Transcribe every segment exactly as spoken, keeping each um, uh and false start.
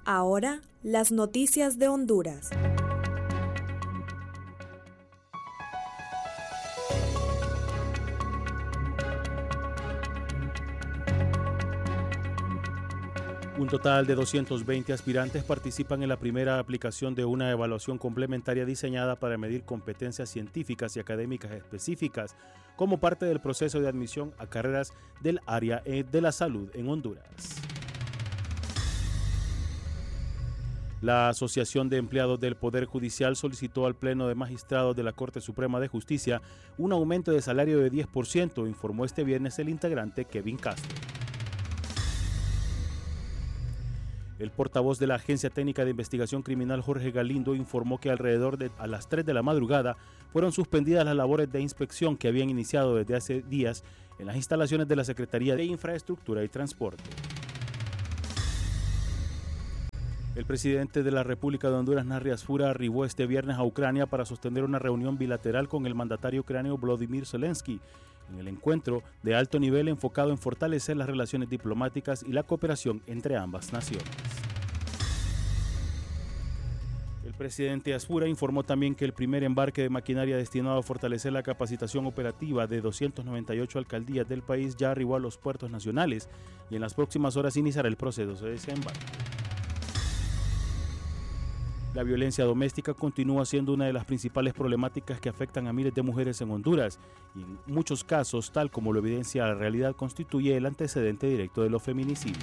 Ahora, las noticias de Honduras. Un total de doscientos veinte aspirantes participan en la primera aplicación de una evaluación complementaria diseñada para medir competencias científicas y académicas específicas como parte del proceso de admisión a carreras del área de la salud en Honduras. La Asociación de Empleados del Poder Judicial solicitó al Pleno de Magistrados de la Corte Suprema de Justicia un aumento de salario de diez por ciento, informó este viernes el integrante Kevin Castro. El portavoz de la Agencia Técnica de Investigación Criminal, Jorge Galindo, informó que alrededor de a las tres de la madrugada fueron suspendidas las labores de inspección que habían iniciado desde hace días en las instalaciones de la Secretaría de Infraestructura y Transporte. El presidente de la República de Honduras, Narri Asfura, arribó este viernes a Ucrania para sostener una reunión bilateral con el mandatario ucraniano Volodymyr Zelensky. En el encuentro de alto nivel enfocado en fortalecer las relaciones diplomáticas y la cooperación entre ambas naciones. El presidente Asfura informó también que el primer embarque de maquinaria destinado a fortalecer la capacitación operativa de doscientas noventa y ocho alcaldías del país ya arribó a los puertos nacionales y en las próximas horas iniciará el proceso de desembarque. La violencia doméstica continúa siendo una de las principales problemáticas que afectan a miles de mujeres en Honduras y en muchos casos, tal como lo evidencia la realidad, constituye el antecedente directo de los feminicidios.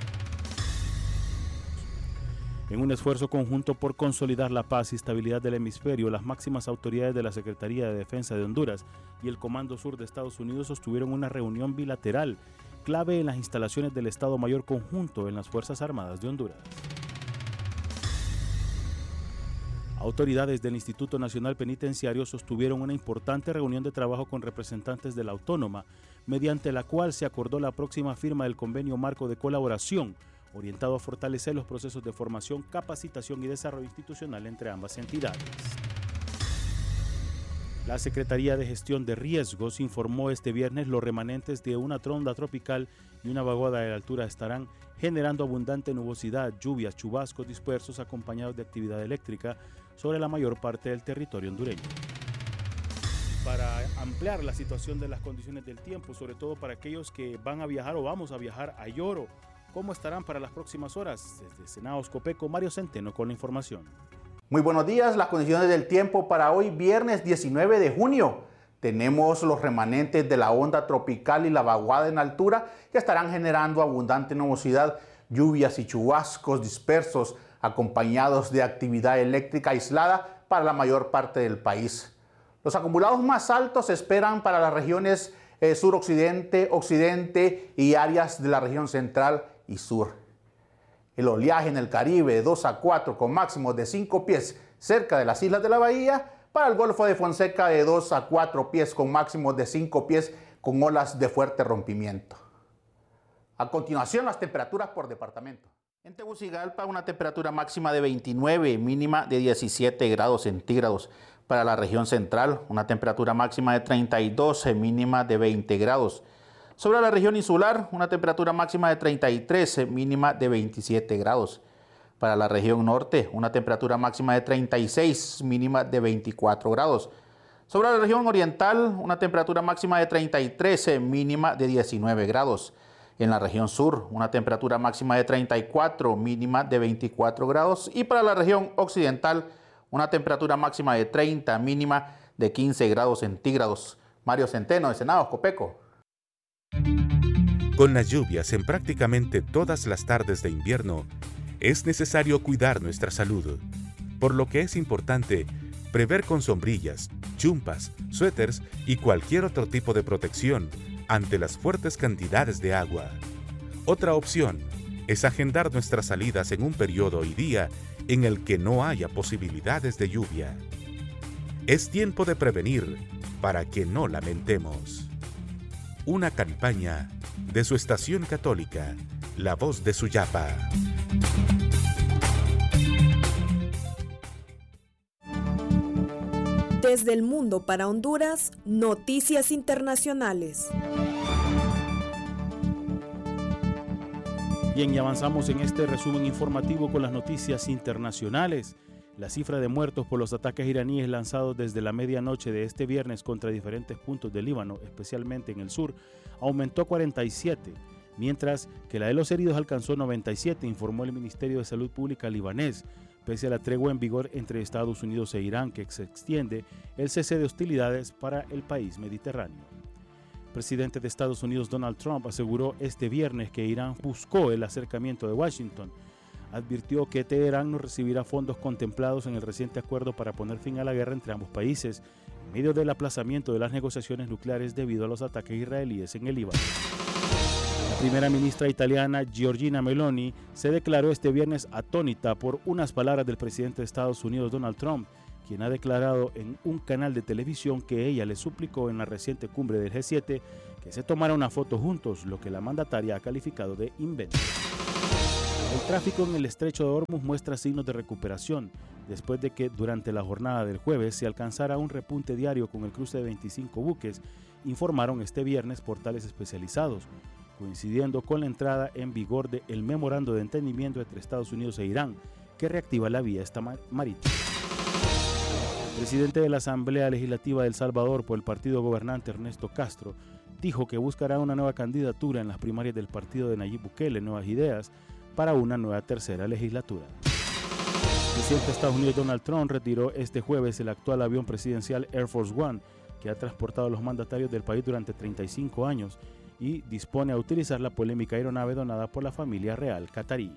En un esfuerzo conjunto por consolidar la paz y estabilidad del hemisferio, las máximas autoridades de la Secretaría de Defensa de Honduras y el Comando Sur de Estados Unidos sostuvieron una reunión bilateral clave en las instalaciones del Estado Mayor Conjunto en las Fuerzas Armadas de Honduras. Autoridades del Instituto Nacional Penitenciario sostuvieron una importante reunión de trabajo con representantes de la Autónoma, mediante la cual se acordó la próxima firma del convenio marco de colaboración, orientado a fortalecer los procesos de formación, capacitación y desarrollo institucional entre ambas entidades. La Secretaría de Gestión de Riesgos informó este viernes los remanentes de una tronda tropical y una vaguada de altura estarán generando abundante nubosidad, lluvias, chubascos dispersos acompañados de actividad eléctrica sobre la mayor parte del territorio hondureño. Para ampliar la situación de las condiciones del tiempo, sobre todo para aquellos que van a viajar o vamos a viajar a Yoro, ¿cómo estarán para las próximas horas? Desde Senados Copeco, Mario Centeno con la información. Muy buenos días, las condiciones del tiempo para hoy, viernes diecinueve de junio. Tenemos los remanentes de la onda tropical y la vaguada en altura que estarán generando abundante nubosidad, lluvias y chubascos dispersos acompañados de actividad eléctrica aislada para la mayor parte del país. Los acumulados más altos se esperan para las regiones eh, suroccidente, occidente y áreas de la región central y sur. El oleaje en el Caribe de dos a cuatro con máximos de cinco pies cerca de las islas de la bahía. Para el Golfo de Fonseca de dos a cuatro pies con máximos de cinco pies con olas de fuerte rompimiento. A continuación, las temperaturas por departamento. En Tegucigalpa, una temperatura máxima de veintinueve, mínima de diecisiete grados centígrados. Para la región central, una temperatura máxima de treinta y dos, mínima de veinte grados. Sobre la región insular, una temperatura máxima de treinta y tres, mínima de veintisiete grados. Para la región norte, una temperatura máxima de treinta y seis, mínima de veinticuatro grados. Sobre la región oriental, una temperatura máxima de treinta y tres, mínima de diecinueve grados. En la región sur, una temperatura máxima de treinta y cuatro, mínima de veinticuatro grados. Y para la región occidental, una temperatura máxima de treinta, mínima de quince grados centígrados. Mario Centeno, de Senados Copeco. Con las lluvias en prácticamente todas las tardes de invierno, es necesario cuidar nuestra salud, por lo que es importante prever con sombrillas, chumpas, suéteres y cualquier otro tipo de protección ante las fuertes cantidades de agua. Otra opción es agendar nuestras salidas en un periodo y día en el que no haya posibilidades de lluvia. Es tiempo de prevenir para que no lamentemos. Una campaña de su estación católica, La Voz de Suyapa. Desde el mundo para Honduras, noticias internacionales. Bien, y avanzamos en este resumen informativo con las noticias internacionales. La cifra de muertos por los ataques iraníes lanzados desde la medianoche de este viernes contra diferentes puntos del Líbano, especialmente en el sur, aumentó a cuarenta y siete, mientras que la de los heridos alcanzó noventa y siete, informó el Ministerio de Salud Pública libanés, pese a la tregua en vigor entre Estados Unidos e Irán, que se extiende el cese de hostilidades para el país mediterráneo. El presidente de Estados Unidos, Donald Trump, aseguró este viernes que Irán buscó el acercamiento de Washington. Advirtió que Teherán no recibirá fondos contemplados en el reciente acuerdo para poner fin a la guerra entre ambos países, en medio del aplazamiento de las negociaciones nucleares debido a los ataques israelíes en el Líbano. La primera ministra italiana, Giorgia Meloni, se declaró este viernes atónita por unas palabras del presidente de Estados Unidos, Donald Trump, quien ha declarado en un canal de televisión que ella le suplicó en la reciente cumbre del G siete que se tomara una foto juntos, lo que la mandataria ha calificado de invento. El tráfico en el estrecho de Hormuz muestra signos de recuperación, después de que durante la jornada del jueves se alcanzara un repunte diario con el cruce de veinticinco buques, informaron este viernes portales especializados, coincidiendo con la entrada en vigor del memorando de entendimiento entre Estados Unidos e Irán, que reactiva la vía esta marítima. El presidente de la Asamblea Legislativa de El Salvador por el partido gobernante, Ernesto Castro, dijo que buscará una nueva candidatura en las primarias del partido de Nayib Bukele, Nuevas Ideas, para una nueva tercera legislatura. El presidente de Estados Unidos, Donald Trump, retiró este jueves el actual avión presidencial Air Force One, que ha transportado a los mandatarios del país durante treinta y cinco años, y dispone a utilizar la polémica aeronave donada por la familia real catarí.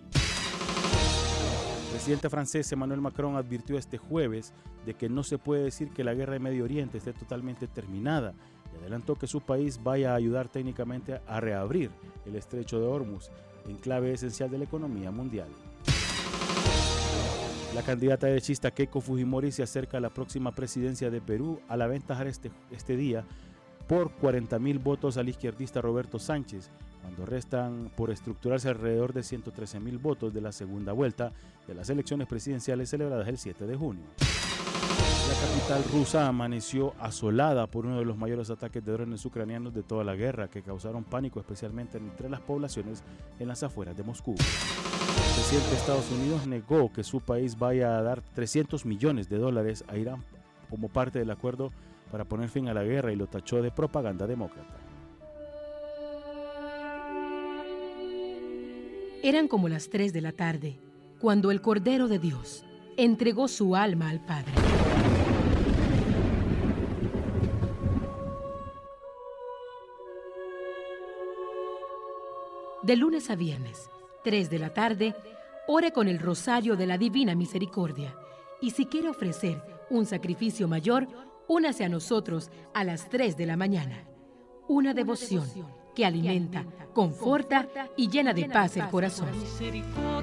El presidente francés Emmanuel Macron advirtió este jueves de que no se puede decir que la guerra en Medio Oriente esté totalmente terminada y adelantó que su país vaya a ayudar técnicamente a reabrir el estrecho de Hormuz, enclave esencial de la economía mundial. La candidata derechista Keiko Fujimori se acerca a la próxima presidencia de Perú al aventajar este, este día por cuarenta mil votos al izquierdista Roberto Sánchez, cuando restan por estructurarse alrededor de ciento trece mil votos de la segunda vuelta de las elecciones presidenciales celebradas el siete de junio. La capital rusa amaneció asolada por uno de los mayores ataques de drones ucranianos de toda la guerra, que causaron pánico especialmente entre las poblaciones en las afueras de Moscú. El presidente de Estados Unidos negó que su país vaya a dar trescientos millones de dólares a Irán como parte del acuerdo para poner fin a la guerra y lo tachó de propaganda demócrata. Eran como las tres de la tarde, cuando el Cordero de Dios entregó su alma al Padre. De lunes a viernes, tres de la tarde, ore con el Rosario de la Divina Misericordia. Y si quiere ofrecer un sacrificio mayor, únase a nosotros a las tres de la mañana. Una devoción que alimenta, conforta y llena de paz el corazón.